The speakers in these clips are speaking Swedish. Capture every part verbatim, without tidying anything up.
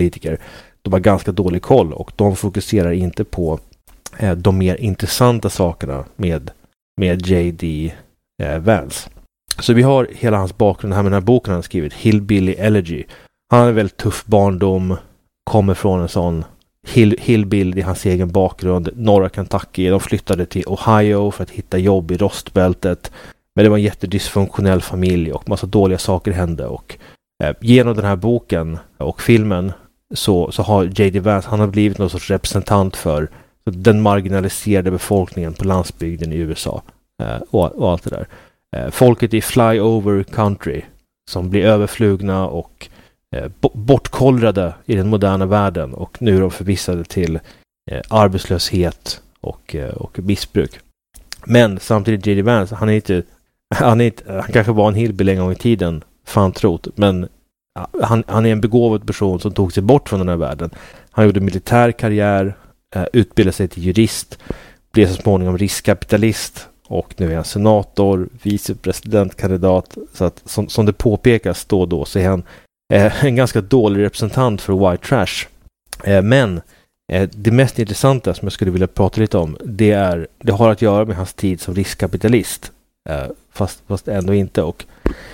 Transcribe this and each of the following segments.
politiker. De har ganska dålig koll och de fokuserar inte på eh, de mer intressanta sakerna med, med J D eh, Vance. Så vi har hela hans bakgrund här med den här boken han har skrivit, Hillbilly Elegy. Han har en väldigt tuff barndom, kommer från en sån hill, hillbilly i hans egen bakgrund, norra Kentucky. De flyttade till Ohio för att hitta jobb i rostbältet. Men det var en jättedysfunktionell familj och massa dåliga saker hände. Och eh, genom den här boken och filmen så, så har J D Vance, han har blivit någon sorts representant för den marginaliserade befolkningen på landsbygden i U S A. Eh, och, och allt det där. Eh, folket i flyover country som blir överflugna och eh, b- bortkollrade i den moderna världen. Och nu är de förvissade till eh, arbetslöshet och, eh, och missbruk. Men samtidigt J D Vance, han är inte Han, är inte, han kanske var en hillbilly en gång i tiden, fan trott, men han, han är en begåvad person som tog sig bort från den här världen. Han gjorde militär karriär, eh, utbildade sig till jurist, blev så småningom riskkapitalist och nu är han senator, vicepresidentkandidat. Så att som, som det påpekas då och då så är han eh, en ganska dålig representant för white trash. Eh, men eh, det mest intressanta som jag skulle vilja prata lite om, det, är, det har att göra med hans tid som riskkapitalist. Uh, fast, fast ändå inte och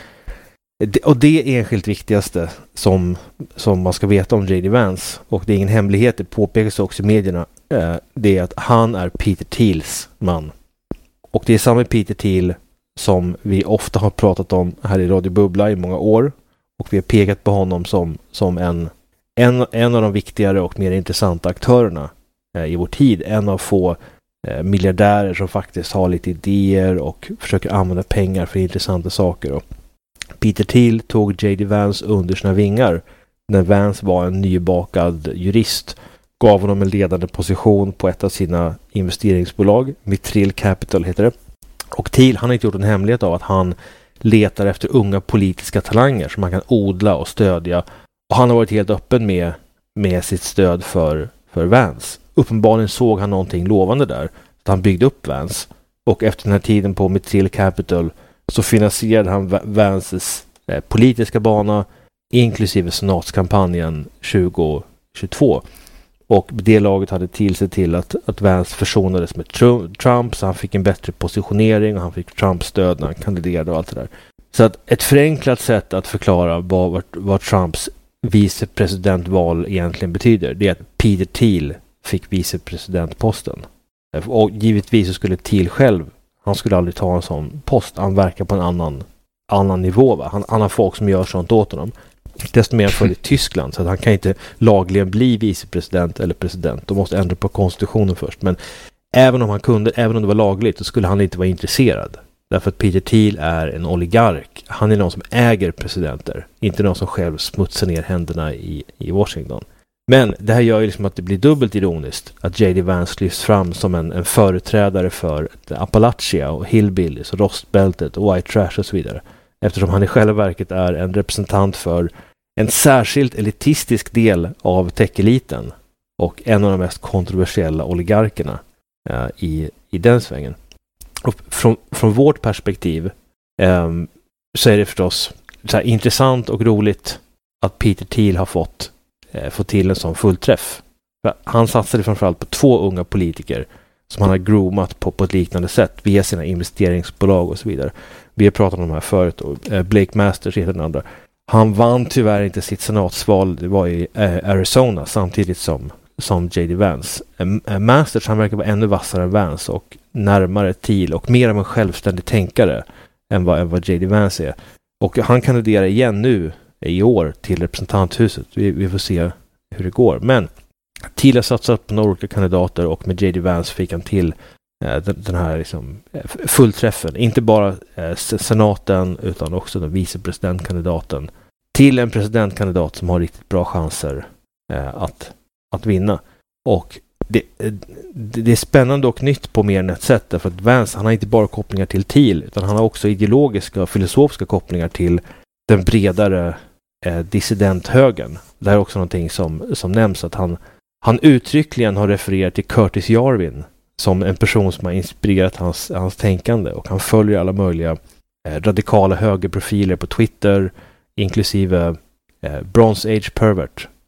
det, och det är enskilt viktigaste som, som man ska veta om J D Vance, och det är ingen hemlighet, det påpekas också i medierna, uh, det är att han är Peter Thiels man, och det är samma Peter Thiel som vi ofta har pratat om här i Radio Bubbla i många år, och vi har pekat på honom som, som en, en, en av de viktigare och mer intressanta aktörerna uh, i vår tid, en av få miljardärer som faktiskt har lite idéer och försöker använda pengar för intressanta saker. Och Peter Thiel tog J D Vance under sina vingar när Vance var en nybakad jurist, gav honom en ledande position på ett av sina investeringsbolag, Mithril Capital heter det. Och Thiel, han har inte gjort en hemlighet av att han letar efter unga politiska talanger som man kan odla och stödja, och han har varit helt öppen med, med sitt stöd för, för Vance. Uppenbarligen såg han någonting lovande där, så han byggde upp Vance, och efter den här tiden på Mithril Capital så finansierade han Vances eh, politiska bana inklusive senatskampanjen tjugo tjugotvå, och det laget hade till sig till att, att Vance försonades med Trump, så han fick en bättre positionering och han fick Trumps stöd när han kandiderade och allt det där. Så att ett förenklat sätt att förklara vad, vad Trumps vicepresidentval egentligen betyder, det är att Peter Thiel fick vicepresidentposten. Och givetvis så skulle Thiel själv, han skulle aldrig ta en sån post. Han verkar på en annan, annan nivå. Va? Han, han har folk som gör sånt åt honom. Desto mer för i Tyskland, så att han kan inte lagligen bli vicepresident eller president. De måste ändra på konstitutionen först. Men även om han kunde, även om det var lagligt, så skulle han inte vara intresserad. Därför att Peter Thiel är en oligark. Han är någon som äger presidenter. Inte någon som själv smutsar ner händerna i, i Washington. Men det här gör ju liksom att det blir dubbelt ironiskt att J D Vance lyfts fram som en, en företrädare för Appalachia och Hillbillies och rostbältet och white trash och så vidare. Eftersom han i själva verket är en representant för en särskilt elitistisk del av tech-eliten och en av de mest kontroversiella oligarkerna eh, i, i den svängen. Och från, från vårt perspektiv eh, så är det förstås så här intressant och roligt att Peter Thiel har fått få till en sån fullträff. Han satsade framförallt på två unga politiker som han har groomat på, på ett liknande sätt via sina investeringsbolag och så vidare. Vi har pratat om de här förut, och Blake Masters heter den andra. Han vann tyvärr inte sitt senatsval, det var i Arizona samtidigt som, som J D Vance. Masters, han verkar vara ännu vassare än Vance och närmare Thiel och mer av en självständig tänkare än vad, än vad J D Vance är. Och han kandiderar igen nu i år till representanthuset. Vi, vi får se hur det går. Men Thiel har satsat på några olika kandidater, och med J D Vance fick han till eh, den, den här liksom, fullträffen. Inte bara eh, senaten utan också den vicepresidentkandidaten till en presidentkandidat som har riktigt bra chanser eh, att, att vinna. Och det, det, det är spännande och nytt på mer än ett sätt, därför att Vance, han har inte bara kopplingar till Thiel, utan han har också ideologiska och filosofiska kopplingar till den bredare eh, dissidenthögern. Det här är också någonting som, som nämns, att han, han uttryckligen har refererat till Curtis Yarvin som en person som har inspirerat hans, hans tänkande, och han följer alla möjliga eh, radikala högerprofiler på Twitter, inklusive eh, Bronze Age Pervert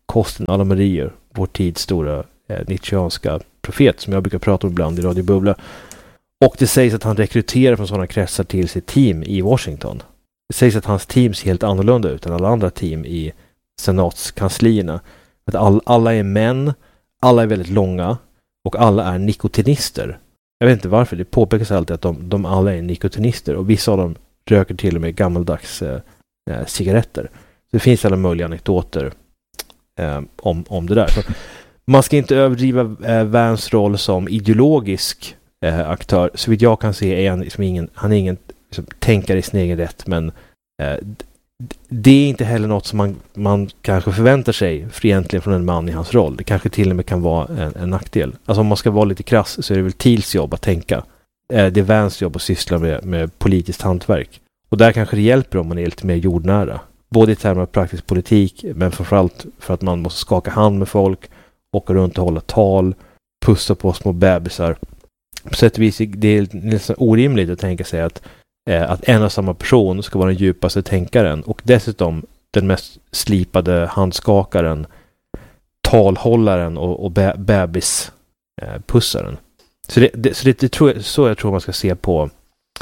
Costin Allamarier, vår tids stora eh, nietzscheanska profet som jag brukar prata om ibland i Radio Bubbla. Och det sägs att han rekryterar från sådana kretsar till sitt team i Washington. Det sägs att hans team ser helt annorlunda ut än alla andra team i senatskanslierna. Att all, alla är män, alla är väldigt långa och alla är nikotinister. Jag vet inte varför, det påpekas alltid att de, de alla är nikotinister och vissa av dem röker till och med gammaldags eh, eh, cigaretter. Så det finns alla möjliga anekdoter eh, om, om det där. Så man ska inte överdriva eh, Vance roll som ideologisk eh, aktör. Så vitt jag kan se är han, liksom ingen, han är ingen liksom, tänkare i sin egen rätt, men eh, d- det är inte heller något som man, man kanske förväntar sig för egentligen från en man i hans roll. Det kanske till och med kan vara en, en nackdel. Alltså om man ska vara lite krass så är det väl Thiels jobb att tänka. Eh, det är Vance jobb att syssla med, med politiskt hantverk. Och där kanske det hjälper om man är lite mer jordnära. Både i termer av praktisk politik, men framförallt för att man måste skaka hand med folk, åka runt och hålla tal, pussa på små bebisar. På sätt och vis det är nästan orimligt att tänka sig att, eh, att en och samma person ska vara den djupaste tänkaren och dessutom den mest slipade handskakaren, talhållaren och, och be- bebispussaren. Så, det, det, så det, det tror jag, så jag tror man ska se på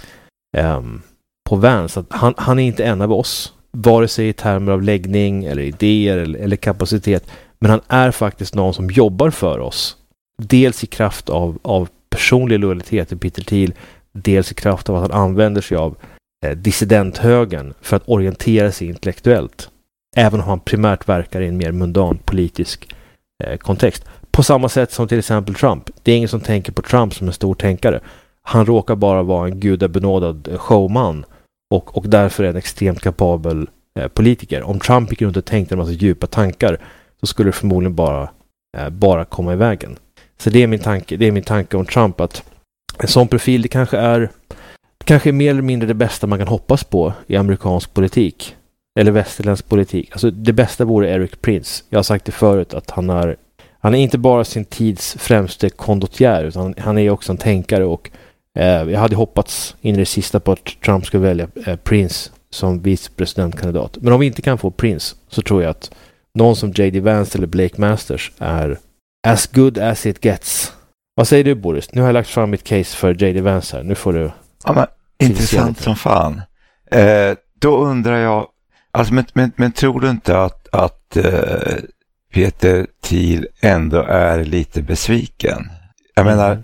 um, på Vance. Att han, han är inte en av oss, vare sig i termer av läggning eller idéer eller, eller kapacitet, men han är faktiskt någon som jobbar för oss. Dels i kraft av, av personlig lojalitet till Peter Thiel, dels i kraft av att han använder sig av eh, dissidenthögern för att orientera sig intellektuellt. Även om han primärt verkar i en mer mundan politisk eh, kontext. På samma sätt som till exempel Trump. Det är ingen som tänker på Trump som en stor tänkare. Han råkar bara vara en gudabenådad showman och, och därför är en extremt kapabel eh, politiker. Om Trump gick runt och tänkte en massa djupa tankar så skulle det förmodligen bara, eh, bara komma i vägen. Så det är min tanke, det är min tanke om Trump, att en sån profil det kanske är kanske är mer eller mindre det bästa man kan hoppas på i amerikansk politik eller västerländsk politik. Alltså det bästa vore Eric Prince. Jag har sagt det förut att han är han är inte bara sin tids främste kondotjär utan han, han är också en tänkare och eh, jag hade hoppats in i det sista på att Trump skulle välja eh, Prince som vicepresidentkandidat. Men om vi inte kan få Prince så tror jag att någon som J D Vance eller Blake Masters är as good as it gets. Vad säger du, Boris? Nu har jag lagt fram mitt case för J D Vance här. Nu får du... Ja, men, intressant som fan. Eh, då undrar jag, alltså, men, men, men tror du inte att, att eh, Peter Thiel ändå är lite besviken? Jag mm. menar,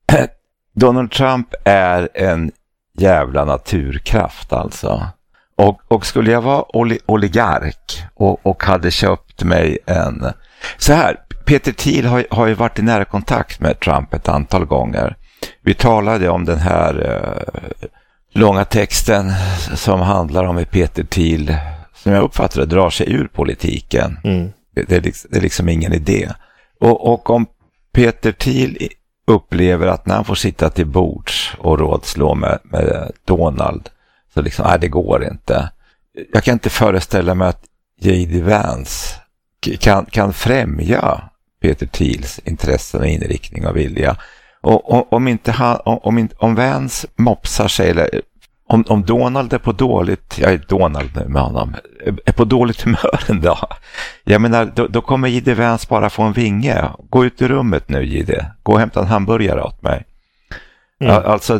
Donald Trump är en jävla naturkraft alltså. Och, och skulle jag vara oli- oligark och, och hade köpt mig en... Så här, Peter Thiel har, har ju varit i nära kontakt med Trump ett antal gånger. Vi talade om den här eh, långa texten som handlar om hur Peter Thiel, som jag uppfattar det, drar sig ur politiken. Mm. Det, det, är liksom, det är liksom ingen idé. Och, och om Peter Thiel upplever att när han får sitta till bords och rådslå med, med Donald, så liksom, nej det går inte. Jag kan inte föreställa mig att J D Vance kan, kan främja Peter Thiels intressen och inriktning och vilja. Och, och om inte han, om, om, om Vance mopsar sig, eller om, om Donald är på dåligt, jag är Donald nu med honom, är på dåligt humör en dag, jag menar, då, då kommer J D Vance bara få en vinge. Gå ut i rummet nu, J D. Gå och hämta en hamburgare åt mig. Mm. Alltså,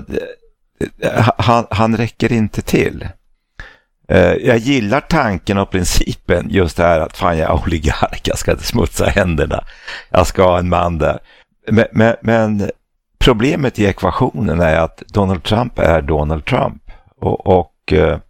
han, han räcker inte till. Jag gillar tanken och principen, just det här att fan, jag är oligark, jag ska inte smutsa händerna, jag ska ha en man där. Men, men, men problemet i ekvationen är att Donald Trump är Donald Trump och, och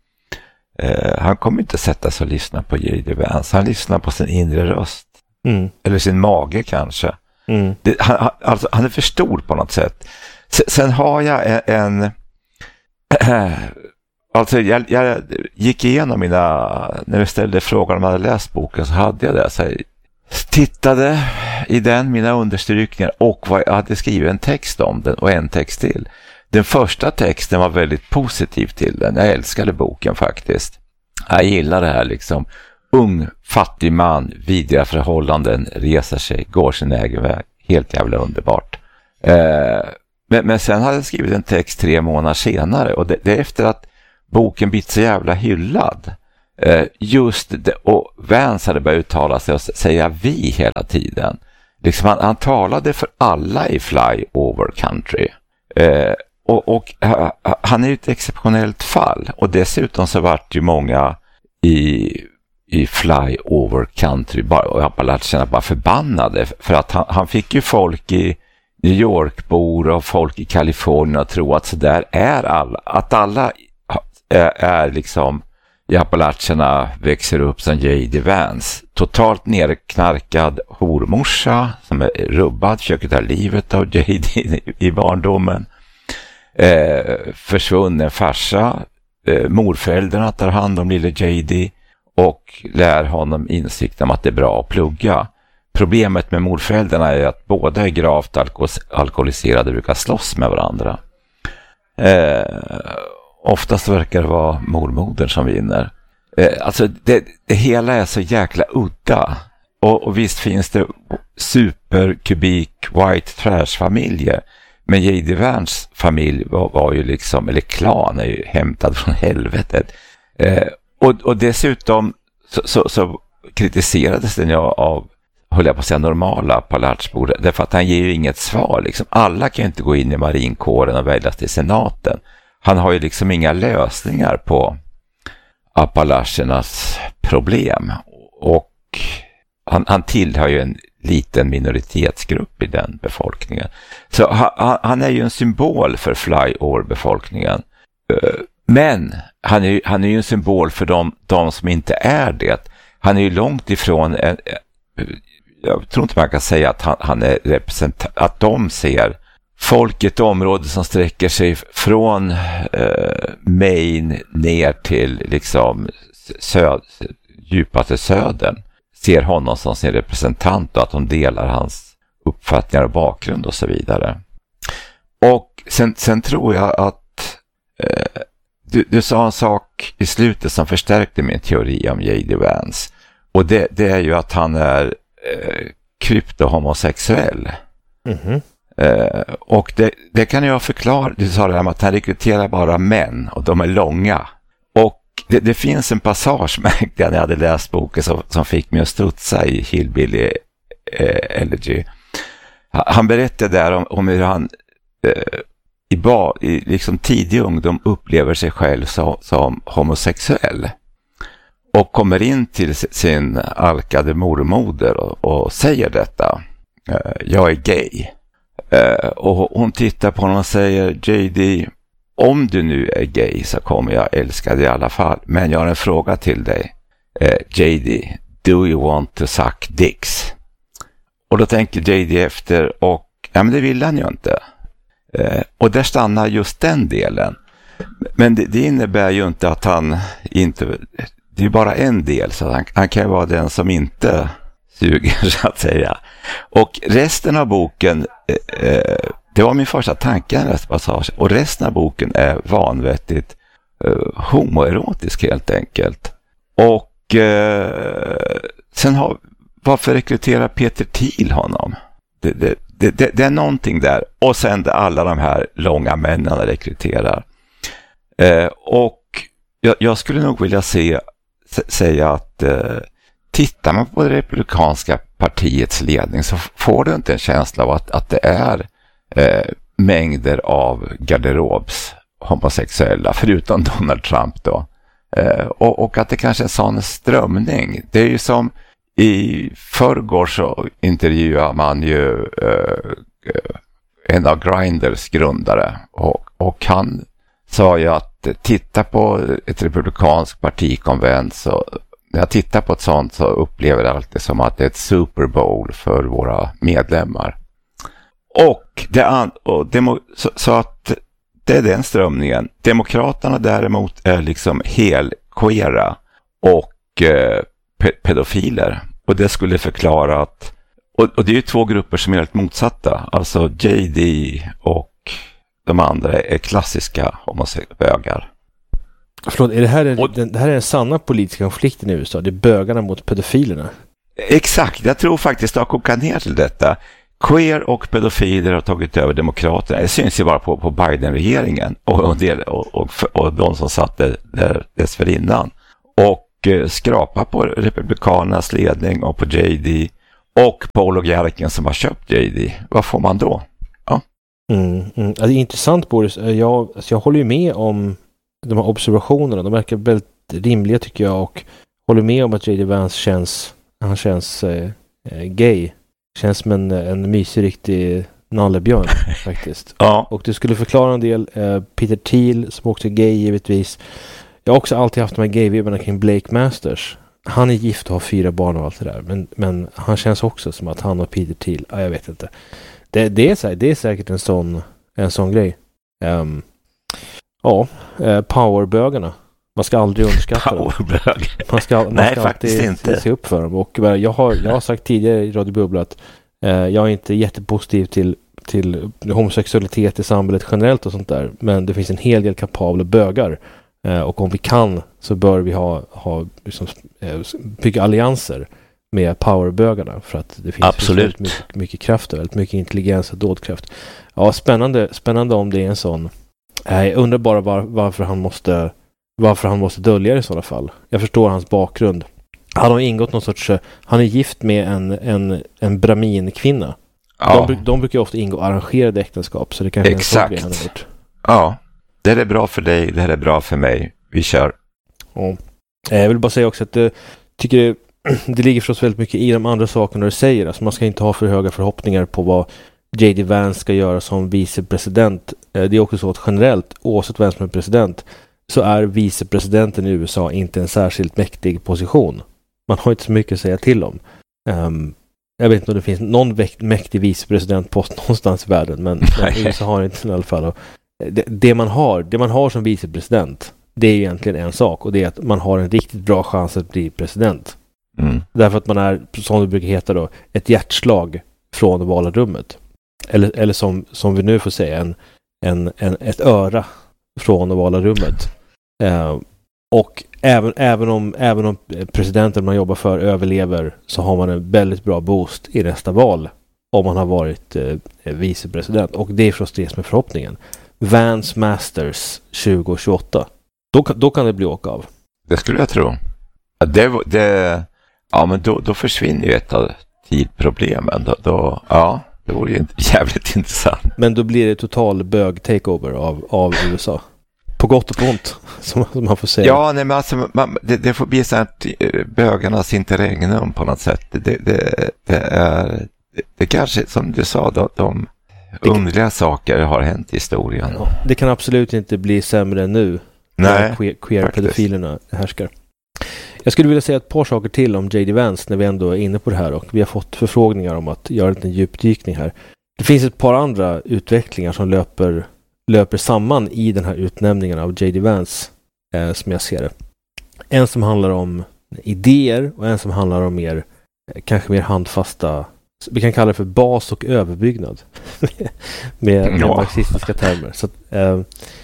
eh, han kommer inte sätta sig och lyssna på J D Vance, han lyssnar på sin inre röst. Mm. Eller sin mage kanske. Mm. Det, han, alltså, han är för stor på något sätt. Sen, sen har jag en, en äh, alltså jag, jag gick igenom mina, när jag ställde frågan om jag hade läst boken så hade jag det. Så jag tittade i den, mina understrykningar och vad jag hade skrivit en text om den och en text till. Den första texten var väldigt positiv till den. Jag älskade boken faktiskt. Jag gillar det här liksom. Ung, fattig man, vidriga förhållanden, reser sig, går sin egen väg. Helt jävla underbart. Eh, men, men sen hade jag skrivit en text tre månader senare och det, det är efter att boken blivit så jävla hyllad. Eh, just det, och Vance hade börjat uttala sig och säga vi hela tiden. Liksom han, han talade för alla i Flyover Country. Eh, och, och uh, han är ju ett exceptionellt fall. Och dessutom så vart ju många i, i Flyover Country bara, och Appalacherna bara förbannade. För att han, han fick ju folk i New York-bor och folk i Kalifornien att tro att så där är alla. Att alla är, är liksom i Appalacherna växer upp som J D Vance. Totalt nerknarkad hormorsa som är rubbad, försöker ta livet av J D i barndomen. Eh, försvunnen farsa. Eh, morföräldrarna tar hand om lille J D och lär honom insikt om att det är bra att plugga. Problemet med morföräldrarna är att båda är gravt alko- alkoholiserade och brukar slåss med varandra. Eh, oftast verkar det vara mormodern som vinner. Eh, alltså det, det hela är så jäkla udda. Och, och visst finns det superkubik white trash-familjer. Men J D Vance familj var, var ju liksom, eller klan är ju hämtad från helvetet. Eh, och, och dessutom så, så, så kritiserades den ju av, höll jag på att säga, normala Appalacherbor, därför att han ger ju inget svar. Liksom. Alla kan inte gå in i marinkåren och väljas till senaten. Han har ju liksom inga lösningar på Appalachernas problem. Och han, han tillhör ju en liten minoritetsgrupp i den befolkningen. Så han, han är ju en symbol för flyover-befolkningen. Men han är, han är ju en symbol för de, de som inte är det. Han är ju långt ifrån en, jag tror inte man kan säga att han, han är representant, att de ser folk i ett område som sträcker sig från eh, Maine ner till liksom söd, djupaste södern, ser honom som sin representant och att de delar hans uppfattningar och bakgrund och så vidare. Och sen, sen tror jag att eh, du, du sa en sak i slutet som förstärkte min teori om J D Vance, och det, det är ju att han är eh, kryptohomosexuell. Mhm. Uh, och det, det kan jag förklara. Du sa det här med att han rekryterar bara män och de är långa. Och det, det finns en passage märkte jag när jag hade läst boken som, som fick mig att studsa i Hillbilly uh, Elegy. Han berättade där om, om hur han uh, i, ba, i liksom tidig ungdom upplever sig själv som, som homosexuell. Och kommer in till sin alkade mormoder och, och säger detta. Uh, jag är gay. Uh, och hon tittar på honom och säger, J D, om du nu är gay så kommer jag älska dig i alla fall. Men jag har en fråga till dig. Uh, J D, do you want to suck dicks? Och då tänker J D efter och, ja men det vill han ju inte. Uh, och där stannar just den delen. Men det, det innebär ju inte att han inte, det är bara en del, så han, han kan vara den som inte suger så att säga. Och resten av boken, eh, det var min första tanke i nästa passage, och resten av boken är vanvettigt eh, homoerotisk helt enkelt. Och eh, sen har, varför rekryterar Peter Thiel honom? Det, det, det, det, det är någonting där. Och sen det alla de här långa männen rekryterar. Eh, och jag, jag skulle nog vilja se, säga att eh, tittar man på det republikanska partiets ledning så får du inte en känsla av att, att det är eh, mängder av garderobs homosexuella, förutom Donald Trump då. Eh, och, och att det kanske är en sån strömning. Det är ju som i förrgår så intervjuar man ju eh, en av Grinders grundare, och, och han sa ju att titta på ett republikanskt partikonvent, så när jag tittar på ett sånt så upplever jag alltid som att det är ett Super Bowl för våra medlemmar. Och, det an- och demo- så, så att det är den strömningen. Demokraterna däremot är liksom helqueera och eh, pe- pedofiler. Och det skulle förklara att, och, och det är ju två grupper som är helt motsatta. Alltså J D och de andra är klassiska homosexuella. Förlåt, är det, här en, och, det här är den sanna politiska konflikten i U S A? Det är bögarna mot pedofilerna? Exakt, jag tror faktiskt att jag kokar ner till detta. Queer och pedofiler har tagit över demokraterna. Det syns ju bara på, på Biden-regeringen och, och, del, och, och, och de som satt där dessförinnan. Och och eh, skrapa på Republikanernas ledning och på J D och på oligarken som har köpt J D. Vad får man då? Ja. Mm, mm. Ja, det är intressant, Boris. Jag, alltså jag håller ju med om de här observationerna. De verkar väldigt rimliga tycker jag, och håller med om att J D Vance känns, han känns eh, gay. Känns som en, en mysig riktig nallebjörn faktiskt. Ja. Och det skulle förklara en del. Eh, Peter Thiel som också är gay givetvis. Jag har också alltid haft de här gay-vibbarna kring Blake Masters. Han är gift och har fyra barn och allt det där. Men, men han känns också som att han och Peter Thiel, ja, jag vet inte. Det, det, är, så, det är säkert en sån, en sån grej. Um, ja, eh, powerbögarna. Man ska aldrig underskatta dem. Man ska, man Nej, ska faktiskt alltid inte. se upp för dem. Och jag har, jag har sagt tidigare i Radio Bubbla att eh, jag är inte jättepositiv till, till homosexualitet i samhället generellt och sånt där. Men det finns en hel del kapabla bögar. Eh, och om vi kan så bör vi ha, ha liksom, eh, bygga allianser med powerbögarna. För att det finns Absolut. Mycket, mycket kraft och väldigt mycket intelligens och dådkraft. Ja, spännande, spännande om det är en sån. Eh, jag undrar bara var, varför han måste... Varför han måste dölja det i sådana fall. Jag förstår hans bakgrund. Han har ingått någon sorts... Han är gift med en, en, en brahmin-kvinna. Ja. De, de brukar ofta ingå arrangerade äktenskap. Så det kanske är en sån grej han har gjort. Ja, det är bra för dig. Det här är bra för mig. Vi kör. Ja. Jag vill bara säga också att jag tycker det, det ligger förstås väldigt mycket i de andra sakerna du säger. Alltså man ska inte ha för höga förhoppningar på vad J D Vance ska göra som vicepresident. Det är också så att generellt, oavsett vem som är president, så är vicepresidenten i U S A inte en särskilt mäktig position. Man har inte så mycket att säga till om. Um, jag vet inte om det finns någon mäktig vicepresidentpost någonstans i världen, men, men U S A har inte i alla fall. Det, det, man har, det man har som vicepresident, det är egentligen en sak, och det är att man har en riktigt bra chans att bli president. Mm. Därför att man är, som det brukar heta då, ett hjärtslag från valarummet. Eller, eller som, som vi nu får säga, en, en, en, ett öra från ovala rummet. Eh, och även, även, om, även om presidenten man jobbar för överlever, så har man en väldigt bra boost i nästa val om man har varit eh, vicepresident. Och det är förstås det som är förhoppningen. Vance Masters tjugo tjugoåtta. Då, då kan det bli åka av. Det skulle jag tro. Det, det, ja, men då, då försvinner ju ett av tidproblemen. Då, då, ja, det vore ju jävligt intressant. Men då blir det total bög-takeover av, av U S A. På gott och på ont, som, som man får säga. Ja, nej, men alltså, man, det, det får bli så här bögarnas interregnum på något sätt. Det, det, det är det, det kanske, som du sa, de, de underliga kan, saker har hänt i historien. Ja, det kan absolut inte bli sämre än nu. Nej, queer, queer-pedofilerna härskar. Jag skulle vilja säga ett par saker till om J D Vance när vi ändå är inne på det här, och vi har fått förfrågningar om att göra en liten djupdykning här. Det finns ett par andra utvecklingar som löper, löper samman i den här utnämningen av J D Vance eh, som jag ser det. En som handlar om idéer och en som handlar om mer, eh, kanske mer handfasta, vi kan kalla det för bas- och överbyggnad med, med ja. marxistiska termer. Så att, eh,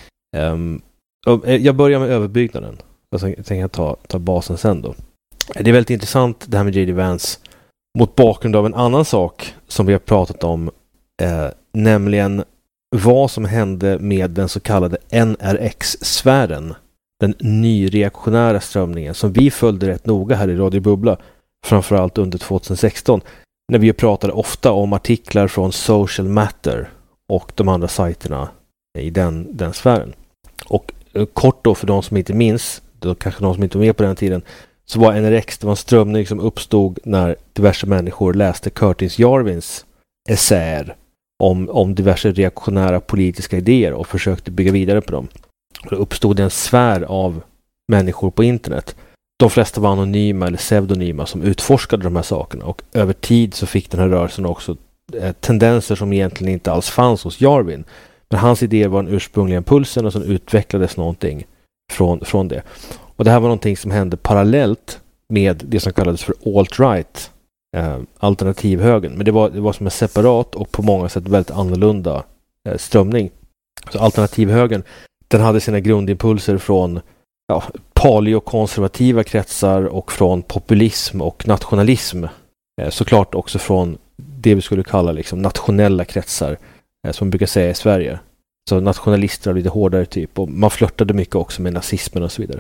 eh, jag börjar med överbyggnaden. Och sen tänker jag ta, ta basen sen då. Det är väldigt intressant det här med J D Vance mot bakgrund av en annan sak som vi har pratat om, eh, nämligen vad som hände med den så kallade N R X-sfären, den nyreaktionära strömningen som vi följde rätt noga här i Radio Bubbla, framförallt under tjugohundrasexton, när vi pratade ofta om artiklar från Social Matter och de andra sajterna i den, den sfären. Och eh, kort då för de som inte minns, då kanske de som inte var med på den tiden, så var N R X, det var en strömning som uppstod när diverse människor läste Curtis Jarvins essäer om, om diverse reaktionära politiska idéer och försökte bygga vidare på dem. Och det uppstod en sfär av människor på internet. De flesta var anonyma eller pseudonyma som utforskade de här sakerna, och över tid så fick den här rörelsen också eh, tendenser som egentligen inte alls fanns hos Jarvin. Men hans idéer var den ursprungliga impulsen, och så utvecklades någonting från, från det. Och det här var någonting som hände parallellt med det som kallades för alt-right, eh, alternativhögern. Men det var, det var som en separat och på många sätt väldigt annorlunda eh, strömning. Så alternativhögern, den hade sina grundimpulser från ja, paleokonservativa kretsar och från populism och nationalism. Eh, såklart också från det vi skulle kalla liksom nationella kretsar, eh, som man brukar säga i Sverige. Så nationalister är lite hårdare typ, och man flörtade mycket också med nazismen och så vidare.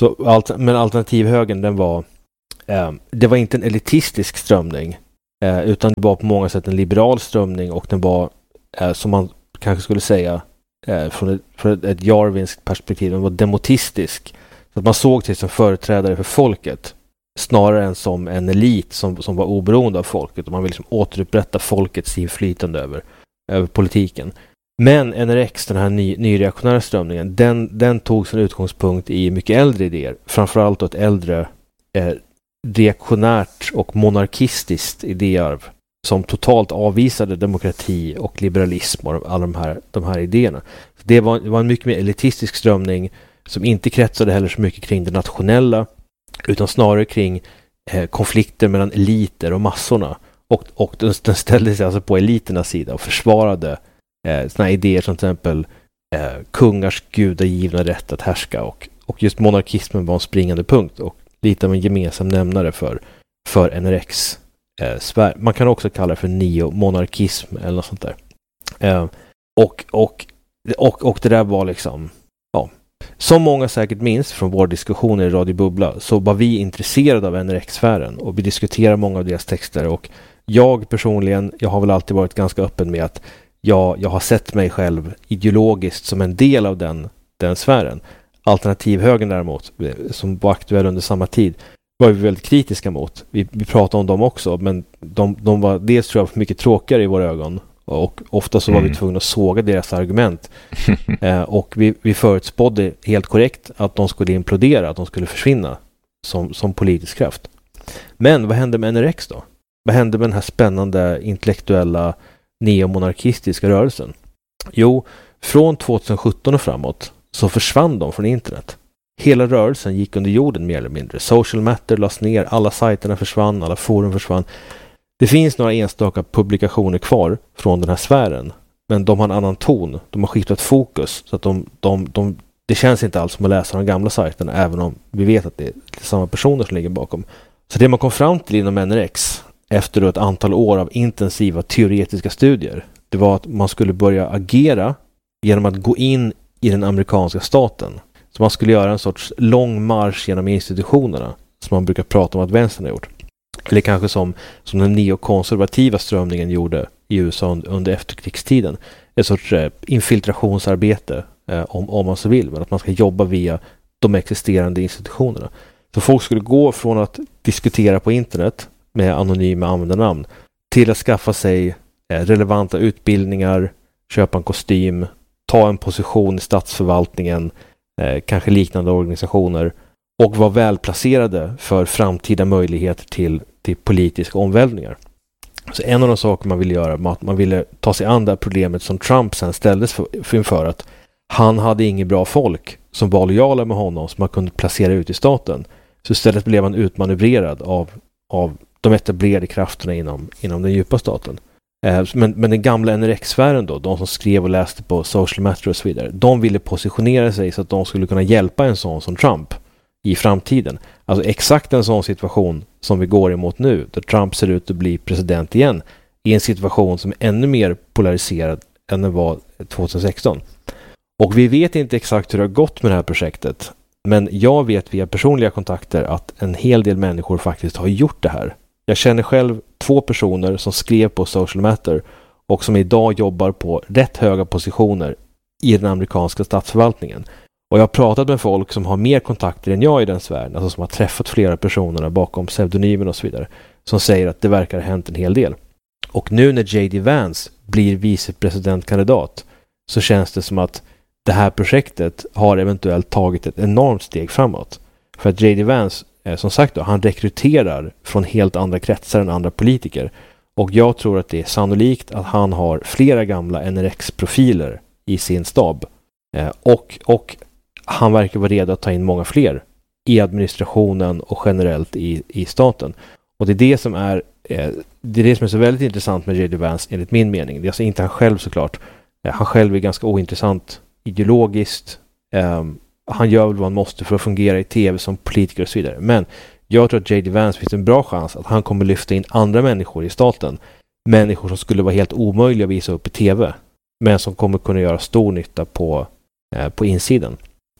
Så, allt, men alternativhögern, den var eh, det var inte en elitistisk strömning, eh, utan det var på många sätt en liberal strömning, och den var, eh, som man kanske skulle säga eh, från, ett, från ett, ett jarvinskt perspektiv, den var demotistisk. Så att man såg sig som företrädare för folket snarare än som en elit som, som var oberoende av folket, och man vill liksom återupprätta folkets inflytande över, över politiken. Men N R X, den här ny, nyreaktionära strömningen, den, den tog sin utgångspunkt i mycket äldre idéer. Framförallt ett äldre eh, reaktionärt och monarkistiskt idéarv som totalt avvisade demokrati och liberalism och alla de här, de här idéerna. Det var, det var en mycket mer elitistisk strömning som inte kretsade heller så mycket kring det nationella, utan snarare kring eh, konflikter mellan eliter och massorna. Och, och den, den ställde sig alltså på eliternas sida och försvarade eh, såna idéer som till exempel eh, kungars gudagivna rätt att härska, och, och just monarkismen var en springande punkt och lite av en gemensam nämnare för, för N R X. Eh, Sver- man kan också kalla det för neomonarkism eller något sånt där. Eh, och, och, och, och det där var liksom, ja, som många säkert minns från våra diskussioner i Radio Bubbla, så var vi intresserade av N R X-sfären och vi diskuterar många av deras texter, och jag personligen, jag har väl alltid varit ganska öppen med att jag, jag har sett mig själv ideologiskt som en del av den, den sfären. Alternativhögern däremot, som var aktuell under samma tid, var vi väldigt kritiska mot. Vi, vi pratade om dem också, men de, de var dels tror jag mycket tråkigare i våra ögon, och ofta så var mm. vi tvungna att såga deras argument. eh, och vi, vi förutspådde helt korrekt att de skulle implodera, att de skulle försvinna som, som politisk kraft. Men vad hände med N R X då? Vad hände med den här spännande intellektuella neomonarkistiska rörelsen? Jo, från tjugohundrasjutton och framåt så försvann de från internet. Hela rörelsen gick under jorden mer eller mindre. Social Matter lades ner, alla sajterna försvann, alla forum försvann. Det finns några enstaka publikationer kvar från den här sfären, men de har en annan ton. De har skiftat fokus, så att de, de, de, det känns inte alls som att läsa de gamla sajterna, även om vi vet att det är samma personer som ligger bakom. Så det man kom fram till inom N R X efter ett antal år av intensiva teoretiska studier, det var att man skulle börja agera genom att gå in i den amerikanska staten. Så man skulle göra en sorts lång marsch genom institutionerna, som man brukar prata om att vänstern har gjort. Eller kanske som, som den neokonservativa strömningen gjorde i U S A under efterkrigstiden. En sorts eh, infiltrationsarbete, eh, om, om man så vill, men att man ska jobba via de existerande institutionerna. Så folk skulle gå från att diskutera på internet med anonyma användarnamn till att skaffa sig eh, relevanta utbildningar, köpa en kostym, ta en position i statsförvaltningen, eh, kanske liknande organisationer, och vara välplacerade för framtida möjligheter till, till politiska omvälvningar. Så en av de saker man ville göra var att man ville ta sig an det problemet som Trump sen ställdes för, för inför, att han hade inget bra folk som var lojala med honom som man kunde placera ut i staten. Så istället blev han utmanövrerad av, av de etablerade krafterna inom, inom den djupa staten. Eh, men, men den gamla N R X-sfären då, de som skrev och läste på Social Matter och så vidare, de ville positionera sig så att de skulle kunna hjälpa en sån som Trump i framtiden. Alltså exakt en sån situation som vi går emot nu, där Trump ser ut att bli president igen, i en situation som är ännu mer polariserad än den var tjugohundrasexton. Och vi vet inte exakt hur det har gått med det här projektet, men jag vet via personliga kontakter att en hel del människor faktiskt har gjort det här. Jag känner själv två personer som skrev på Social Matter och som idag jobbar på rätt höga positioner i den amerikanska statsförvaltningen. Och jag har pratat med folk som har mer kontakter än jag i den sfären, alltså som har träffat flera personer bakom pseudonymen och så vidare, som säger att det verkar ha hänt en hel del. Och nu när J D Vance blir vicepresidentkandidat så känns det som att det här projektet har eventuellt tagit ett enormt steg framåt. För att J D Vance, eh, som sagt då, han rekryterar från helt andra kretsar än andra politiker. Och jag tror att det är sannolikt att han har flera gamla N R X-profiler i sin stab. Eh, och, och han verkar vara redo att ta in många fler i administrationen och generellt i, i staten. Och det är det som är eh, det är det som är så väldigt intressant med J D Vance enligt min mening. Det är alltså inte han själv såklart. Eh, han själv är ganska ointressant ideologiskt. Eh, han gör väl vad han måste för att fungera i tv som politiker och så vidare. Men jag tror att J D Vance finns en bra chans att han kommer lyfta in andra människor i staten. Människor som skulle vara helt omöjliga att visa upp i tv. Men som kommer kunna göra stor nytta på, eh, på insidan.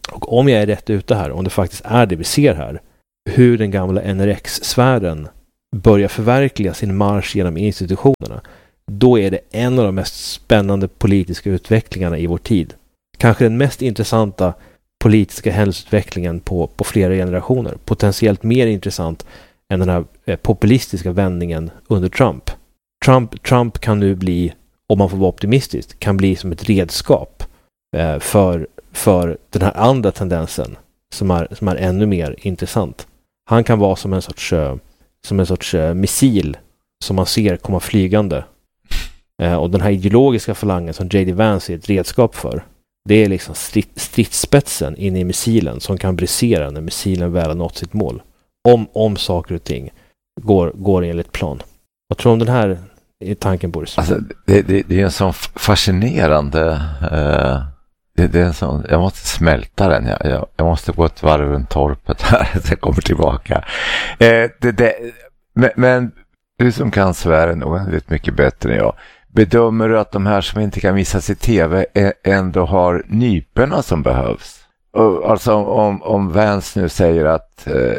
Och om jag är rätt ute här, om det faktiskt är det vi ser här, hur den gamla N R X-sfären börjar förverkliga sin marsch genom institutionerna, då är det en av de mest spännande politiska utvecklingarna i vår tid. Kanske den mest intressanta politiska händelseutvecklingen på, på flera generationer. Potentiellt mer intressant än den här eh, populistiska vändningen under Trump. Trump. Trump kan nu bli, om man får vara optimistisk, kan bli som ett redskap eh, för, för den här andra tendensen som är, som är ännu mer intressant. Han kan vara som en sorts, eh, som en sorts eh, missil som man ser komma flygande. Eh, och den här ideologiska falangen som J D Vance är ett redskap för, det är liksom strid, stridsspetsen in i missilen som kan brisera när missilen väl har nått sitt mål. Om, om saker och ting går, går enligt plan. Vad tror du om den här tanken, Boris? Alltså, det, det, det är en sån fascinerande... Uh, det, det är en sån, jag måste smälta den. Jag, jag, jag måste gå ett varv runt torpet här så jag kommer tillbaka. Uh, det, det, men, men du som kan svären oändligt mycket bättre än jag. Bedömer du att de här som inte kan visas i tv ändå har nyperna som behövs? Alltså om, om Vance nu säger att eh,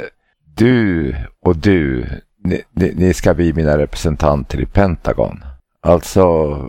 du och du, ni, ni ska bli mina representanter i Pentagon. Alltså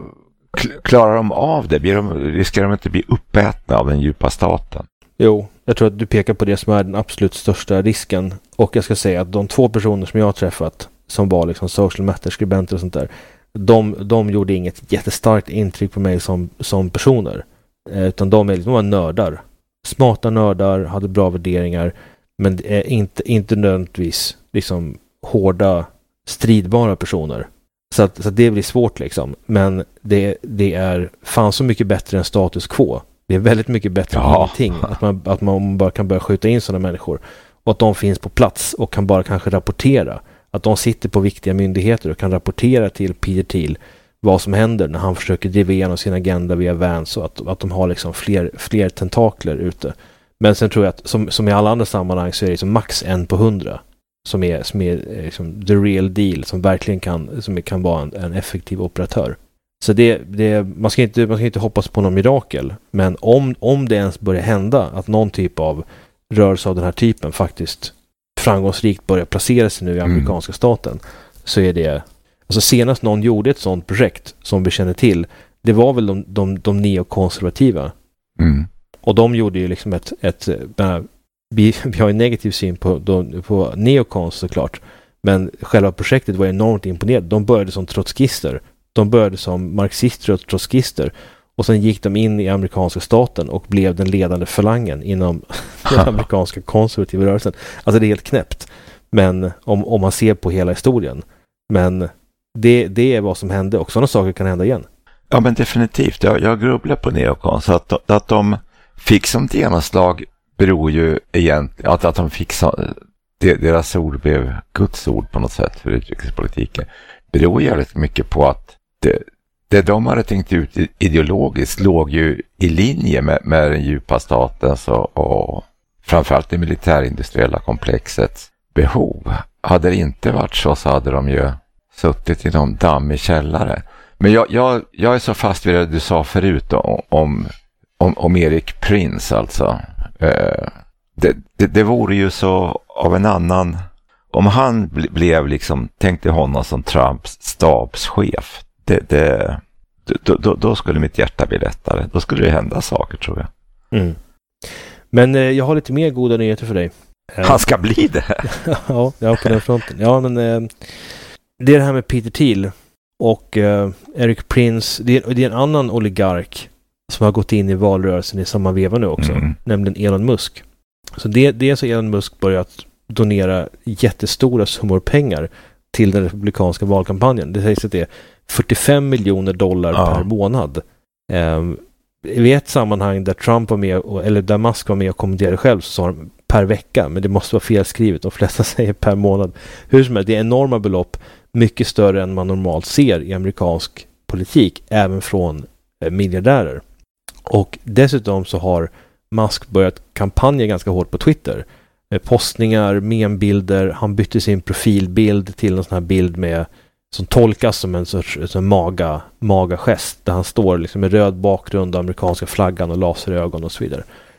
klarar de av det? Blir de, riskerar de inte bli uppätna av den djupa staten? Jo, jag tror att du pekar på det som är den absolut största risken. Och jag ska säga att de två personer som jag har träffat som var liksom social matter-skribenter och sånt där, De, de gjorde inget jättestarkt intryck på mig som, som personer. Eh, utan de är liksom nördar. Smarta nördar, hade bra värderingar. Men är inte, inte nödvändigtvis liksom hårda, stridbara personer. Så, att, så att det blir svårt liksom. Men det, det är fan så mycket bättre än status quo. Det är väldigt mycket bättre än ja. ingenting. Att man, att man bara kan börja skjuta in sådana människor. Och att de finns på plats och kan bara kanske rapportera. Att de sitter på viktiga myndigheter och kan rapportera till Peter Thiel vad som händer när han försöker driva igenom sin agenda via Vance, och att, att de har liksom fler, fler tentakler ute. Men sen tror jag att som, som i alla andra sammanhang så är det liksom max en på hundra som är, som är liksom the real deal, som verkligen kan, som kan vara en, en effektiv operatör. Så det, det, man, ska inte, man ska inte hoppas på någon mirakel, men om, om det ens börjar hända att någon typ av rörelse av den här typen faktiskt framgångsrikt börjar placera sig nu i amerikanska mm. staten, så är det, alltså senast någon gjorde ett sånt projekt som vi känner till, det var väl de, de, de neokonservativa. Mm. Och de gjorde ju liksom ett, ett äh, vi, vi har en negativ syn på, de, på neokons såklart, men själva projektet var enormt imponerande. De började som trotskister, de började som marxister och trotskister, och sen gick de in i amerikanska staten och blev den ledande falangen inom den amerikanska konservativa rörelsen. Alltså det är helt knäppt. Men om, om man ser på hela historien. Men det, det är vad som hände, och sådana saker kan hända igen. Ja, men definitivt. Jag, jag grubblar på neokon. Så att, att de fick som genomslag beror ju egentligen att, att de fick så, deras ord blev Guds ord på något sätt för utrikespolitiken. Beror ju väldigt mycket på att det Det de hade tänkt ut ideologiskt låg ju i linje med, med den djupa statens och, och framförallt det militärindustriella komplexets behov. Hade det inte varit så så hade de ju suttit i någon dammig källare. Men jag, jag, jag är så fast vid det du sa förut om, om, om, om Erik Prince alltså. Eh, det, det, det vore ju så av en annan, om han ble, blev liksom, tänkte honom som Trumps stabschef. Det, det, då, då, då skulle mitt hjärta bli lättare. Då skulle det hända saker, tror jag. Mm. Men eh, jag har lite mer goda nyheter för dig. Han ska bli det. ja, ja, på den fronten. Ja, men eh, det är det här med Peter Thiel och eh, Erik Prince. Det är, det är en annan oligark som har gått in i valrörelsen i samma veva nu också. Mm. Nämligen Elon Musk. Så det, det är så Elon Musk börjat donera jättestora summor pengar till den republikanska valkampanjen. Det sägs att det är fyrtiofem miljoner dollar ja. per månad. Um, I ett sammanhang där Trump var med, och, eller där Musk var med och kommenterade själv, så sa de per vecka, men det måste vara felskrivet. De flesta säger per månad. Hur som helst, det är enorma belopp, mycket större än man normalt ser i amerikansk politik, även från eh, miljardärer. Och dessutom så har Musk börjat kampanja ganska hårt på Twitter. Eh, postningar, membilder, han bytte sin profilbild till en sån här bild med som tolkas som en sorts som maga, maga-gest, där han står liksom med röd bakgrund, amerikanska flaggan och laserögon och så vidare.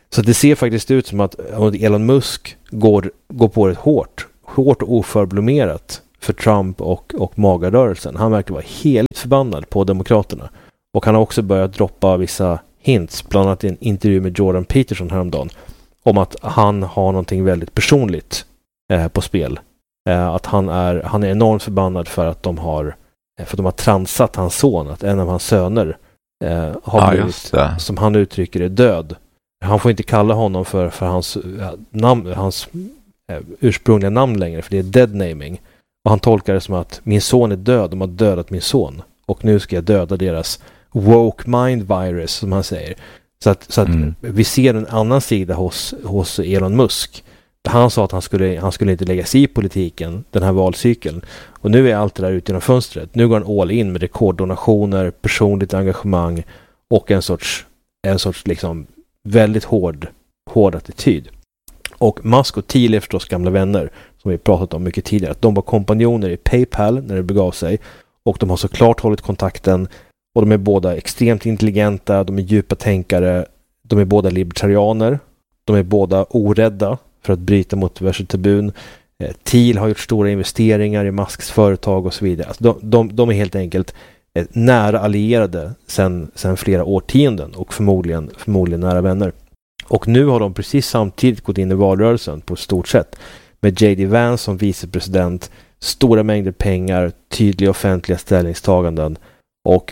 Så det ser faktiskt ut som att Elon Musk går, går på det hårt, hårt och oförblommerat för Trump och, och magarrörelsen. Han verkar vara helt förbannad på demokraterna. Och han har också börjat droppa vissa hints, bland annat i en intervju med Jordan Peterson häromdagen, om att han har någonting väldigt personligt eh, på spel. Eh, att han är, han är enormt förbannad för att de har för att de har transat hans son, att en av hans söner eh, har ja, blivit, som han uttrycker det, död. Han får inte kalla honom för, för hans, eh, namn, hans eh, ursprungliga namn längre, för det är dead naming. Och han tolkar det som att min son är död, de har dödat min son. Och nu ska jag döda deras woke mind virus, som han säger. Så att, så att mm. vi ser en annan sida hos, hos Elon Musk. Han sa att han skulle, han skulle inte lägga sig i politiken den här valcykeln. Och nu är allt det där ute genom fönstret. Nu går han all in med rekorddonationer, personligt engagemang och en sorts, en sorts liksom väldigt hård, hård attityd. Och Musk och Thiel är förstås gamla vänner, som vi pratat om mycket tidigare. Att de var kompanjoner i PayPal när det begav sig. Och de har såklart hållit kontakten. Och de är båda extremt intelligenta, de är djupa tänkare, de är båda libertarianer, de är båda orädda för att bryta mot diverse tabun. Eh, Thiel har gjort stora investeringar i Musks företag och så vidare. Alltså de, de, de är helt enkelt eh, nära allierade sedan, sedan flera årtionden och förmodligen, förmodligen nära vänner. Och nu har de precis samtidigt gått in i valrörelsen på ett stort sätt. Med J D Vance som vicepresident, stora mängder pengar, tydliga offentliga ställningstaganden. Och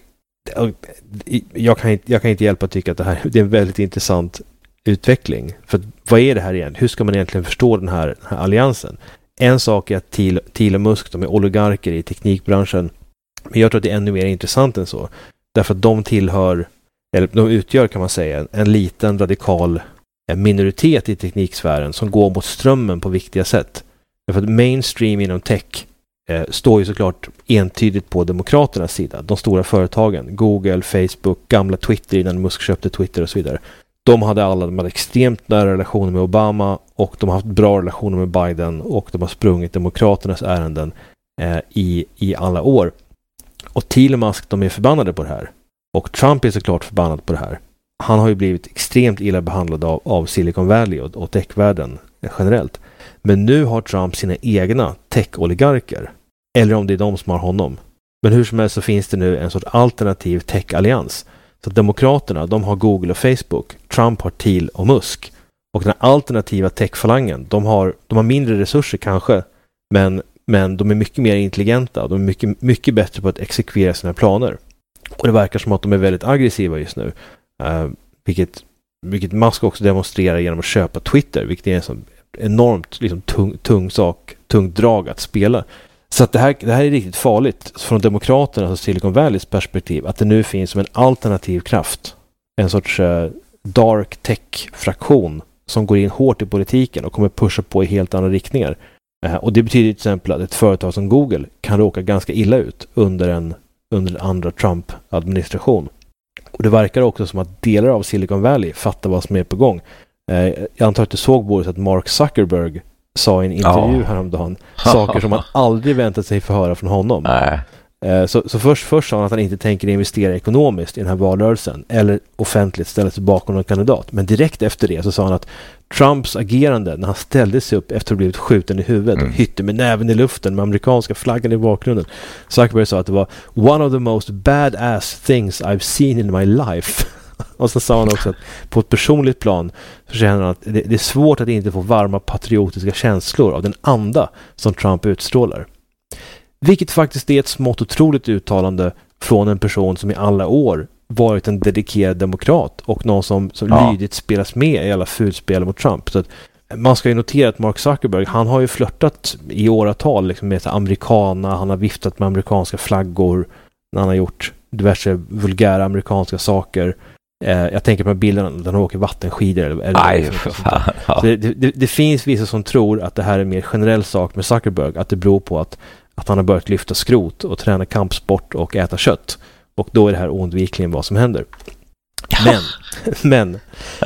jag kan inte, jag kan inte hjälpa att tycka att det här det är en väldigt intressant utveckling. För vad är det här igen? Hur ska man egentligen förstå den här, den här alliansen? En sak är att Thiel, Thiel och Musk, de är oligarker i teknikbranschen. Men jag tror att det är ännu mer intressant än så. Därför att de tillhör, eller de utgör kan man säga, en, en liten radikal minoritet i tekniksfären som går mot strömmen på viktiga sätt. Därför att mainstream inom tech eh, står ju såklart entydigt på demokraternas sida. De stora företagen, Google, Facebook, gamla Twitter innan Musk köpte Twitter och så vidare. De hade alla de hade extremt nära relationer med Obama och de har haft bra relationer med Biden och de har sprungit demokraternas ärenden eh, i, i alla år. Och Thiel och Musk, de är förbannade på det här. Och Trump är såklart förbannad på det här. Han har ju blivit extremt illa behandlad av, av Silicon Valley och, och techvärlden generellt. Men nu har Trump sina egna tech-oligarker. Eller om det är de som har honom. Men hur som helst så finns det nu en sorts alternativ tech-allians. Så demokraterna, de har Google och Facebook. Trump har Thiel och Musk. Och den alternativa tech-falangen, de har, de har mindre resurser kanske. Men, men de är mycket mer intelligenta. De är mycket, mycket bättre på att exekvera sina planer. Och det verkar som att de är väldigt aggressiva just nu. Uh, vilket, vilket Musk också demonstrerar genom att köpa Twitter. Vilket är en sån enormt liksom, tung, tung sak, tungt drag att spela. Så att det, här, det här är riktigt farligt från demokraternas och Silicon Valleys perspektiv. Att det nu finns som en alternativ kraft. En sorts uh, dark tech-fraktion som går in hårt i politiken och kommer pusha på i helt andra riktningar. Uh, och det betyder till exempel att ett företag som Google kan råka ganska illa ut under en, under en andra Trump-administration. Och det verkar också som att delar av Silicon Valley fattar vad som är på gång. Uh, jag antar att du såg både att Mark Zuckerberg sa i en intervju ja. häromdagen saker som man aldrig väntat sig få höra från honom. Nej. Så, så först, först sa han att han inte tänker investera ekonomiskt i den här valrörelsen eller offentligt ställa sig bakom någon kandidat. Men direkt efter det så sa han att Trumps agerande när han ställde sig upp efter att ha blivit skjuten i huvudet mm. och hytte med näven i luften med amerikanska flaggan i bakgrunden. Zuckerberg sa att det var one of the most badass things I've seen in my life. Och så sa han också att på ett personligt plan så känner han att det, det är svårt att inte få varma patriotiska känslor av den anda som Trump utstrålar. Vilket faktiskt är ett smått otroligt uttalande från en person som i alla år varit en dedikerad demokrat och någon som, som ja. lydigt spelas med i alla fulspel mot Trump. Så att man ska ju notera att Mark Zuckerberg, han har ju flörtat i åratal liksom med amerikaner, han har viftat med amerikanska flaggor när han har gjort diverse vulgära amerikanska saker. Jag tänker på bilderna där han åker vattenskidor. Eller Aj, för fan. Ja. Det, det, det finns vissa som tror att det här är en mer generell sak med Zuckerberg. Att det beror på att, att han har börjat lyfta skrot och träna kampsport och äta kött. Och då är det här oundvikligen vad som händer. Men, men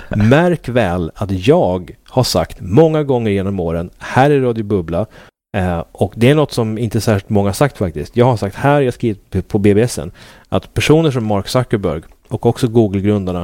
märk väl att jag har sagt många gånger genom åren här i Radio Bubbla, eh, och det är något som inte särskilt många har sagt faktiskt. Jag har sagt här, jag skrivit på B B S en, att personer som Mark Zuckerberg och också Google-grundarna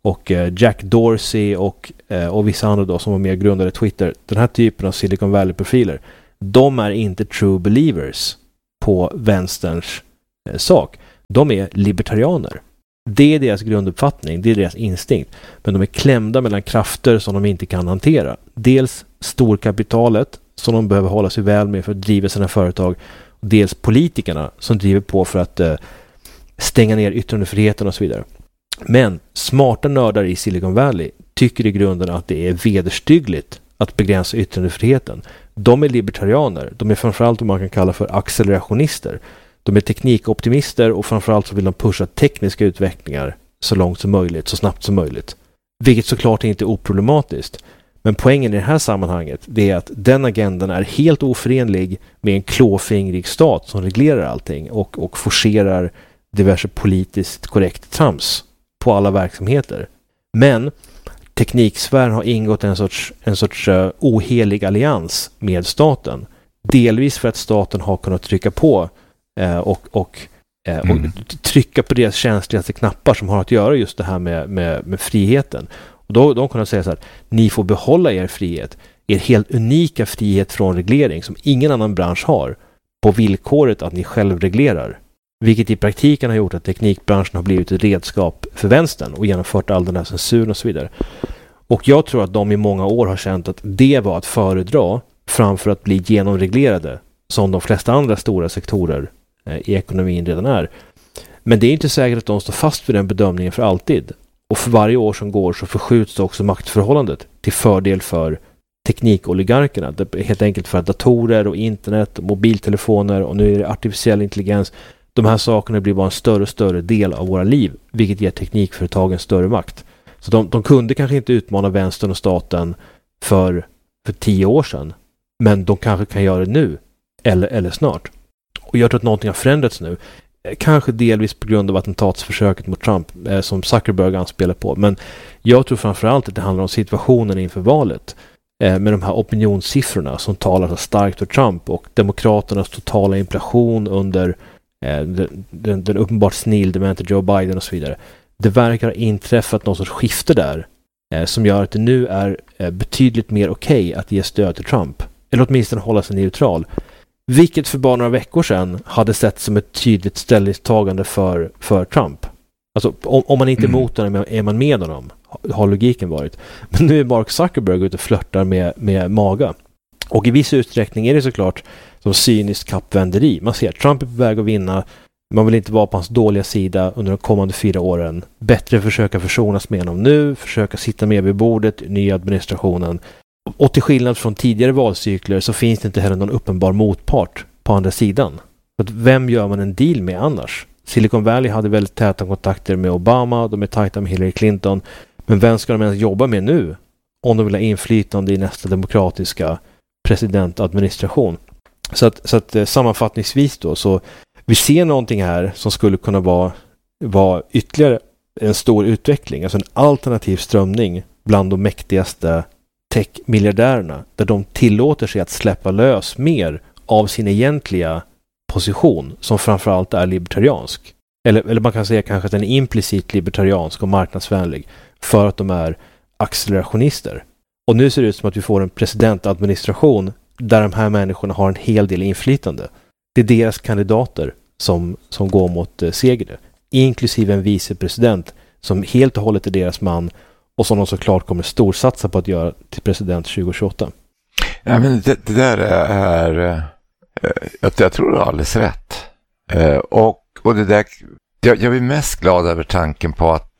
och eh, Jack Dorsey och, eh, och vissa andra då som var med och grundade Twitter. Den här typen av Silicon Valley-profiler, de är inte true believers på vänsterns eh, sak. De är libertarianer. Det är deras grunduppfattning, det är deras instinkt. Men de är klämda mellan krafter som de inte kan hantera. Dels storkapitalet som de behöver hålla sig väl med för att driva sina företag. Dels politikerna som driver på för att eh, stänga ner yttrandefriheten och så vidare. Men smarta nördar i Silicon Valley tycker i grunden att det är vederstyggligt att begränsa yttrandefriheten. De är libertarianer. De är framförallt vad man kan kalla för accelerationister. De är teknikoptimister och framförallt så vill de pusha tekniska utvecklingar så långt som möjligt, så snabbt som möjligt. Vilket såklart inte är oproblematiskt. Men poängen i det här sammanhanget det är att den agendan är helt oförenlig med en klåfingrig stat som reglerar allting och, och forcerar diverse politiskt korrekt trams på alla verksamheter. Men tekniksfären har ingått en sorts, en sorts uh, ohelig allians med staten. Delvis för att staten har kunnat trycka på uh, och, och, uh, mm. och trycka på deras känsligaste knappar som har att göra just det här med, med, med friheten. Och då de kan säga så här, ni får behålla er frihet, er helt unika frihet från reglering som ingen annan bransch har, på villkoret att ni själv reglerar. Vilket i praktiken har gjort att teknikbranschen har blivit ett redskap för vänstern och genomfört all den här censuren och så vidare. Och jag tror att de i många år har känt att det var att föredra framför att bli genomreglerade som de flesta andra stora sektorer eh, i ekonomin redan är. Men det är inte säkert att de står fast vid den bedömningen för alltid. Och för varje år som går så förskjuts också maktförhållandet till fördel för teknikoligarkerna. Helt enkelt för att datorer och internet och mobiltelefoner och nu är det artificiell intelligens. De här sakerna blir bara en större och större del av våra liv, vilket ger teknikföretagen större makt. Så de, de kunde kanske inte utmana vänstern och staten för, för tio år sedan, men de kanske kan göra det nu eller, eller snart. Och jag tror att någonting har förändrats nu. Kanske delvis på grund av attentatsförsöket mot Trump eh, som Zuckerberg anspelar på. Men jag tror framförallt att det handlar om situationen inför valet. Eh, med de här opinionssiffrorna som talar så starkt för Trump och demokraternas totala inflation under eh, den, den, den uppenbart snilldemente Joe Biden och så vidare. Det verkar ha inträffat någon sorts skifte där eh, som gör att det nu är eh, betydligt mer okej okay att ge stöd till Trump. Eller åtminstone hålla sig neutral. Vilket för bara några veckor sedan hade sett som ett tydligt ställningstagande för, för Trump. Alltså om, om man inte är emot honom är man med honom, har logiken varit. Men nu är Mark Zuckerberg ute och flörtar med, med MAGA. Och i viss utsträckning är det såklart som cyniskt kappvänderi. Man ser att Trump är på väg att vinna. Man vill inte vara på hans dåliga sida under de kommande fyra åren. Bättre försöka försonas med honom nu, försöka sitta med vid bordet i nya administrationen. Och till skillnad från tidigare valcykler så finns det inte heller någon uppenbar motpart på andra sidan. Så att vem gör man en deal med annars? Silicon Valley hade väldigt täta kontakter med Obama, de är tajta med Hillary Clinton. Men vem ska de ens jobba med nu om de vill ha inflytande i nästa demokratiska presidentadministration? Så att, så att sammanfattningsvis då, så vi ser någonting här som skulle kunna vara, vara ytterligare en stor utveckling. Alltså en alternativ strömning bland de mäktigaste tech-miljardärerna där de tillåter sig att släppa lös mer av sin egentliga position som framförallt är libertariansk. Eller, eller man kan säga kanske att den är implicit libertariansk och marknadsvänlig för att de är accelerationister. Och nu ser det ut som att vi får en presidentadministration där de här människorna har en hel del inflytande. Det är deras kandidater som, som går mot eh, seger. Inklusive en vicepresident som helt och hållet är deras man och som de såklart kommer storsatsa på att göra till president tjugo tjugoåtta. Ja, men det, det där är... Uh, jag, jag tror du har alldeles rätt. Uh, och, och det där... Jag, jag är mest glad över tanken på att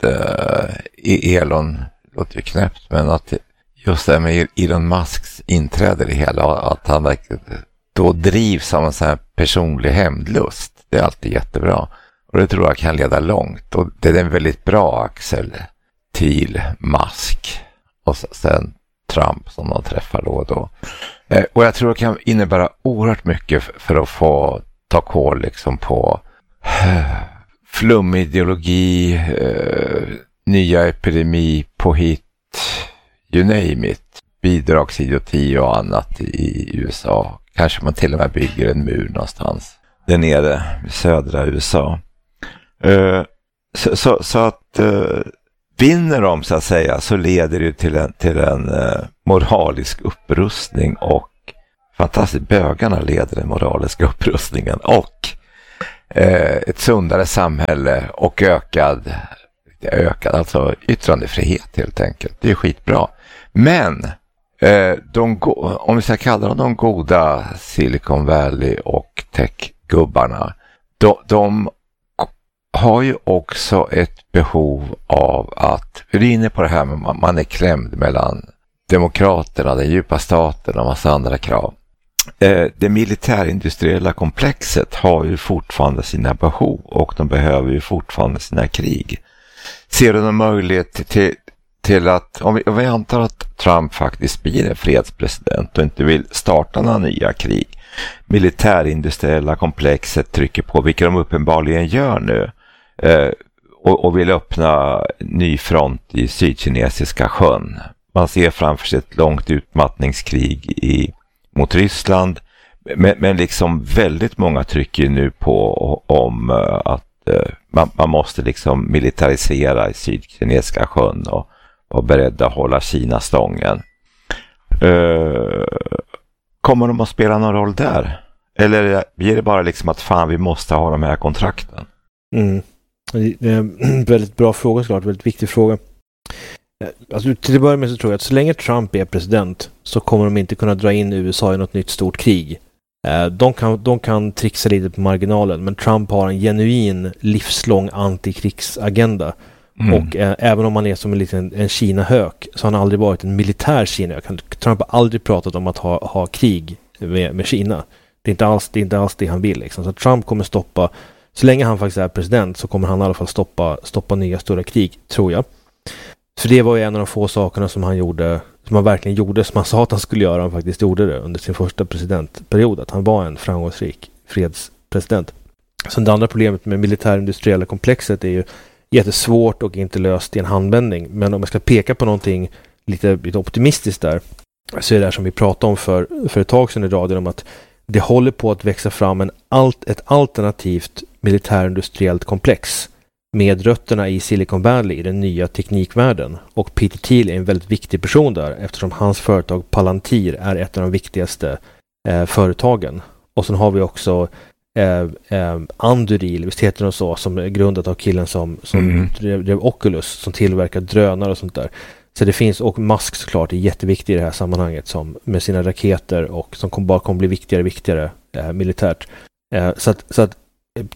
uh, Elon... låter ju knäppt, men att just det här med Elon Musks inträde i hela... Att han verkligen då drivs av en sån här personlig hämndlust. Det är alltid jättebra. Och det tror jag kan leda långt. Och det är en väldigt bra axel till Musk och sen Trump som de träffar då och då. Eh, och jag tror det kan innebära oerhört mycket för att få ta koll liksom på eh, flumideologi, eh, nya epidemi, påhitt, you name it, bidragsidioti och annat i U S A. Kanske man till och med bygger en mur någonstans där nere i södra U S A. Eh, så, så, så att eh, vinner de så att säga, så leder det till en, till en eh, moralisk upprustning, och fantastiskt, bögarna leder den moraliska upprustningen och eh, ett sundare samhälle och ökad, ökad alltså yttrandefrihet helt enkelt. Det är skitbra. Men eh, de go- om vi ska kalla dem de goda Silicon Valley och tech-gubbarna, de, de har ju också ett behov av att, vi är inne på det här med man, man är klämd mellan demokraterna, den djupa staten och massa andra krav. Eh, det militärindustriella komplexet har ju fortfarande sina behov, och de behöver ju fortfarande sina krig. Ser du någon möjlighet till, till att, om vi, om vi antar att Trump faktiskt blir en fredspresident och inte vill starta några nya krig, militärindustriella komplexet trycker på, vilket de uppenbarligen gör nu, eh, och, och vill öppna ny front i Sydkinesiska sjön. Man ser framför sig ett långt utmattningskrig i, mot Ryssland, men, men liksom väldigt många trycker nu på om uh, att uh, man, man måste liksom militarisera i Sydkinesiska sjön och vara beredda att hålla Kina stången. Uh, kommer de att spela någon roll där? Eller blir det bara liksom att fan, vi måste ha de här kontrakten? Mm. Det är en väldigt bra fråga, såklart, väldigt viktig fråga. Alltså, till att börja med så tror jag att så länge Trump är president så kommer de inte kunna dra in U S A i något nytt stort krig. De kan, de kan trixa lite på marginalen, men Trump har en genuin livslång antikrigsagenda. Mm. Och eh, även om han är som en liten en Kina-hök, så har han aldrig varit en militär Kina-hök. Trump har aldrig pratat om att ha, ha krig med, med Kina. Det är, inte alls, det är inte alls det han vill. Liksom. Så Trump kommer stoppa, så länge han faktiskt är president, så kommer han i alla fall stoppa, stoppa nya stora krig, tror jag. För det var ju en av de få sakerna som han gjorde, som han verkligen gjorde, som han sa att han skulle göra, han faktiskt gjorde det under sin första presidentperiod, att han var en framgångsrik fredspresident. Så det andra problemet med militärindustriella komplexet är ju jättesvårt och inte löst i en handvändning. Men om jag ska peka på någonting lite, lite optimistiskt där, så är det här som vi pratade om för, för ett tag sedan i radion, om att det håller på att växa fram en alt, ett alternativt militärindustriellt komplex med rötterna i Silicon Valley i den nya teknikvärlden. Och Peter Thiel är en väldigt viktig person där, eftersom hans företag Palantir är ett av de viktigaste eh, företagen. Och sen har vi också eh, eh, Anduril, visst heter det så, som är grundat av killen som, som mm. drev, drev Oculus, som tillverkar drönare och sånt där. Så det finns, och Musk såklart är jätteviktig i det här sammanhanget, som med sina raketer, och som kom, bara kommer bli viktigare och viktigare eh, militärt. Eh, så att, så att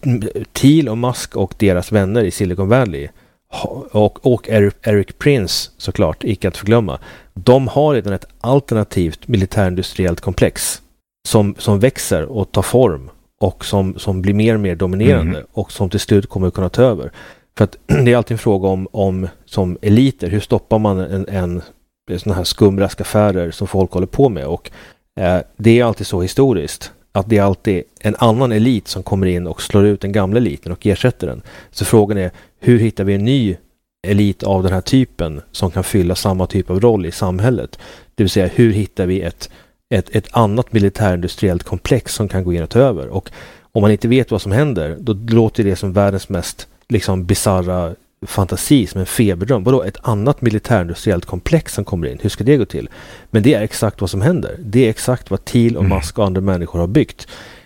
Thiel och Musk och deras vänner i Silicon Valley och, och Eric Prince, såklart, icke att förglömma, de har redan ett alternativt militärindustriellt komplex som, som växer och tar form, och som, som blir mer och mer dominerande, mm. och som till slut kommer att kunna ta över. För att det är alltid en fråga om, om som eliter, hur stoppar man en, en sån här skumraskaffärer som folk håller på med, och eh, det är alltid så historiskt att det är alltid en annan elit som kommer in och slår ut den gamla eliten och ersätter den. Så frågan är, hur hittar vi en ny elit av den här typen som kan fylla samma typ av roll i samhället? Det vill säga, hur hittar vi ett, ett, ett annat militärindustriellt komplex som kan gå in och ta över? Och om man inte vet vad som händer, då låter det som världens mest liksom bizarra fantasi, som en feberdröm. Vadå, ett annat militärindustriellt komplex som kommer in? Hur ska det gå till? Men det är exakt vad som händer. Det är exakt vad Thiel och Musk och andra människor har byggt.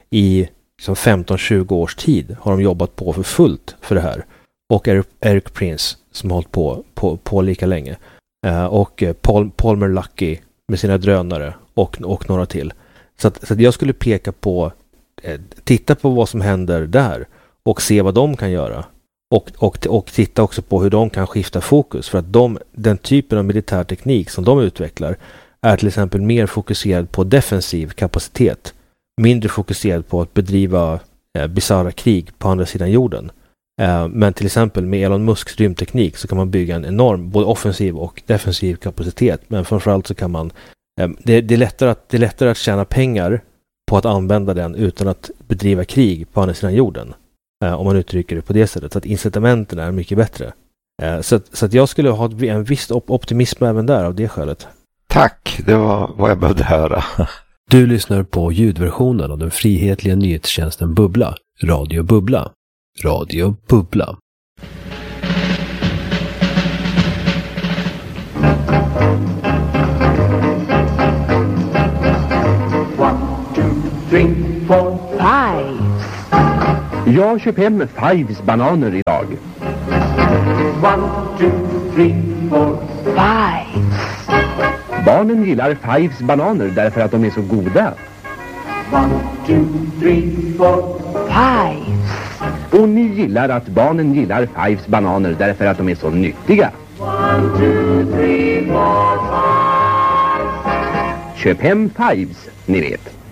I liksom femton tjugo års tid har de jobbat på för fullt för det här. Och Eric, Eric Prince, som har hållit på, på, på lika länge. Uh, och Paul, Palmer Luckey med sina drönare och, och några till. Så att, så att jag skulle peka på, eh, titta på vad som händer där och se vad de kan göra. Och, och, och titta också på hur de kan skifta fokus, för att de, den typen av militär teknik som de utvecklar är till exempel mer fokuserad på defensiv kapacitet, mindre fokuserad på att bedriva eh, bizarra krig på andra sidan jorden. Eh, men till exempel med Elon Musks rymdteknik så kan man bygga en enorm både offensiv och defensiv kapacitet, men framförallt så kan man eh, det, det, är lättare att, det är lättare att tjäna pengar på att använda den utan att bedriva krig på andra sidan jorden. Om man uttrycker det på det sättet. Så att incitamenten är mycket bättre. Så att, så att jag skulle ha en viss optimism även där av det skälet. Tack, det var vad jag behövde höra. Du lyssnar på ljudversionen av den frihetliga nyhetstjänsten Bubbla. Radio Bubbla. Radio Bubbla. One, two, three, four, five. Jag köper hem Fives bananer idag. One, two, three, four, five. Barnen gillar Fives bananer därför att de är så goda. One, two, three, four, five. Och ni gillar att barnen gillar Fives bananer därför att de är så nyttiga. One, two, three, four, five. Köp hem Fives, ni vet.